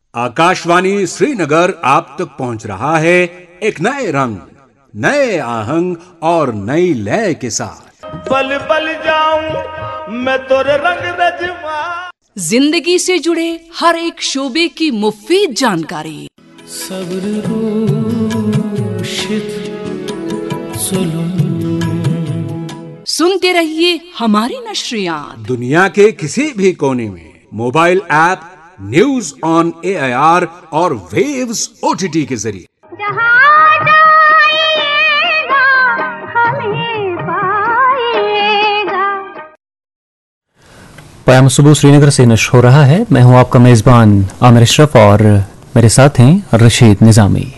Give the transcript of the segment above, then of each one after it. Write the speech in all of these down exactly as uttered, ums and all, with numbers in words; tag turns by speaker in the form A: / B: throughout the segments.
A: आकाशवाणी श्रीनगर आप तक पहुंच रहा है एक नए रंग, नए आहंग और नई लय के साथ।
B: पल पल जाऊं मैं तोरे रंग रजवा।
C: जिंदगी से जुड़े हर एक शोबे की मुफीद जानकारी,
D: सब्र जुल्म।
C: सुनते रहिए हमारी नशरियात
A: दुनिया के किसी भी कोने में mobile app, news on A I R और वेव्स ओ टी टी के जरिए।
E: जहाँ जाइएगा हमें पाइएगा।
F: पयाम सुबह श्रीनगर से नश्र हो रहा है। मैं हूं आपका मेजबान आमिर अशरफ और मेरे साथ हैं रशीद निजामी।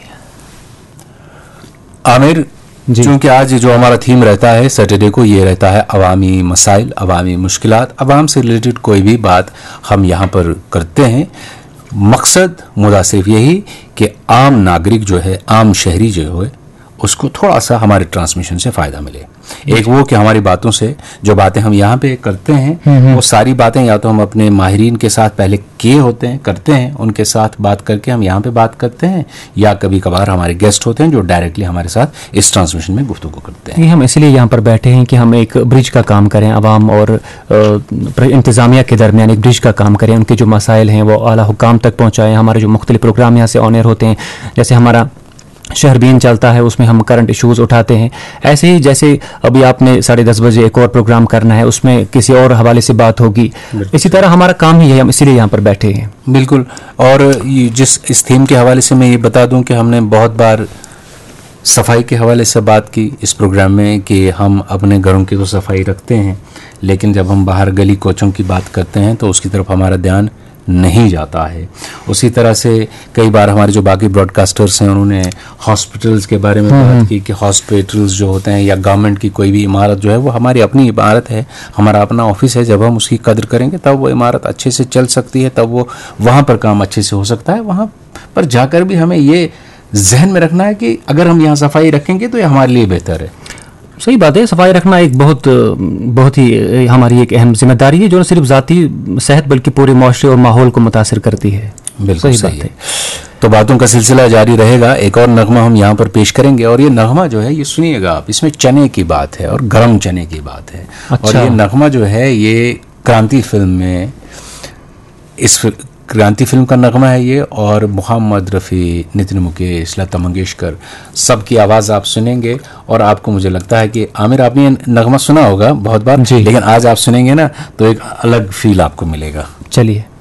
G: आमिर, चूंकि आज जो हमारा थीम रहता है सैटरडे को, ये रहता है अवामी मसाइल, अवामी मुश्किलात, अवाम से रिलेटेड कोई भी बात हम यहाँ पर करते हैं। मकसद मुद्दा सिर्फ यही कि आम नागरिक जो है, आम शहरी जो है, उसको थोड़ा सा हमारे ट्रांसमिशन से फ़ायदा मिले। एक वो कि हमारी बातों से जो बातें हम यहाँ पे करते हैं वो सारी बातें या तो हम अपने माहिरीन के साथ पहले किए होते हैं, करते हैं, उनके साथ बात करके हम यहाँ पे बात करते हैं, या कभी कभार हमारे गेस्ट होते हैं जो डायरेक्टली हमारे साथ इस ट्रांसमिशन में गुफ्तगू करते हैं।
F: हम इसलिए यहाँ पर बैठे हैं कि हम एक ब्रिज का काम करें, अवाम और इंतज़ामिया के दरमियान एक ब्रिज का काम करें। उनके जो मसाइल हैं वो आला हुकाम तक पहुँचाएँ। हमारे जो मुख्तलिफ प्रोग्राम यहाँ से ऑन एयर होते हैं, जैसे हमारा शहरबीन चलता है, उसमें हम करंट इश्यूज उठाते हैं। ऐसे ही जैसे अभी आपने साढ़े दस बजे एक और प्रोग्राम करना है, उसमें किसी और हवाले से बात होगी। इसी तरह हमारा काम ही है, हम इसीलिए यहाँ पर बैठे हैं।
G: बिल्कुल। और ये जिस इस थीम के हवाले से मैं ये बता दूं कि हमने बहुत बार सफाई के हवाले से बात की इस प्रोग्राम में कि हम अपने घरों की तो सफाई रखते हैं, लेकिन जब हम बाहर गली कोचों की बात करते हैं तो उसकी तरफ हमारा ध्यान नहीं जाता है। उसी तरह से कई बार हमारे जो बाकी ब्रॉडकास्टर्स हैं उन्होंने हॉस्पिटल्स के बारे में बात की कि हॉस्पिटल्स जो होते हैं या गवर्नमेंट की कोई भी इमारत जो है वो हमारी अपनी इमारत है, हमारा अपना ऑफिस है। जब हम उसकी कदर करेंगे तब वो इमारत अच्छे से चल सकती है, तब वो वहाँ पर काम अच्छे से हो सकता है। वहाँ पर जाकर भी हमें ये जहन में रखना है कि अगर हम यहाँ सफाई रखेंगे तो ये हमारे लिए बेहतर है।
F: सही बात है, सफाई रखना एक बहुत बहुत ही हमारी एक अहम जिम्मेदारी है जो न सिर्फ ज़ाती सेहत बल्कि पूरे माशरे और माहौल को मुतासिर करती है।
G: बिल्कुल सही, सही है। तो बातों का सिलसिला जारी रहेगा। एक और नगमा हम यहाँ पर पेश करेंगे और ये नगमा जो है ये सुनिएगा आप, इसमें चने की बात है और गर्म चने की बात है। अच्छा। और ये नगमा जो है ये क्रांति फिल्म में, इस क्रांति फिल्म का नगमा है ये, और मोहम्मद रफ़ी, नितिन मुकेश, लता मंगेशकर सबकी आवाज़ आप सुनेंगे। और आपको, मुझे लगता है कि आमिर आपने ये नगमा सुना होगा बहुत बार, लेकिन आज आप सुनेंगे ना तो एक अलग फील आपको मिलेगा।
F: चलिए।